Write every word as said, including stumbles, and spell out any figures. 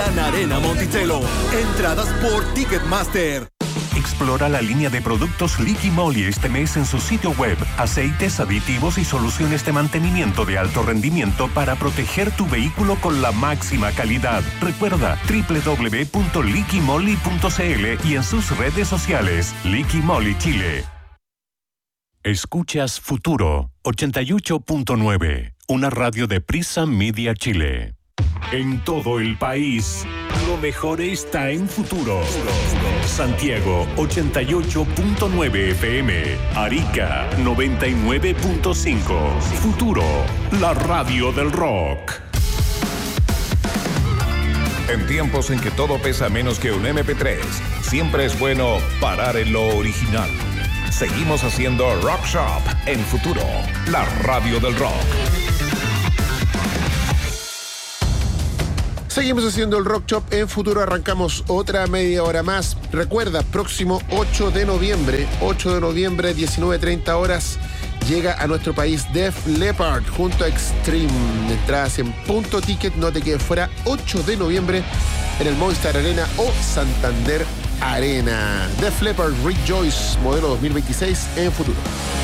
Gran Arena Monticello. Entradas por Ticketmaster. Explora la línea de productos Liqui Moly este mes en su sitio web. Aceites, aditivos y soluciones de mantenimiento de alto rendimiento para proteger tu vehículo con la máxima calidad. Recuerda doble u doble u doble u punto liqui moly punto c l y en sus redes sociales. Liqui Moly Chile. Escuchas Futuro ochenta y ocho punto nueve, una radio de Prisa Media Chile. En todo el país, lo mejor está en Futuro. Santiago ochenta y ocho punto nueve F M, Arica noventa y nueve punto cinco. Futuro, la radio del rock. En tiempos en que todo pesa menos que un eme pe tres, siempre es bueno parar en lo original. Seguimos haciendo Rock Shop en Futuro, la radio del rock. Seguimos haciendo el Rock Shop en Futuro, arrancamos otra media hora más. Recuerda, próximo ocho de noviembre, ocho de noviembre, diecinueve treinta horas, llega a nuestro país Def Leppard junto a Extreme. Entradas en Punto Ticket, no te quedes fuera, ocho de noviembre en el Movistar Arena o Santander Arena. Def Leppard Rejoice, modelo dos mil veintiséis en Futuro.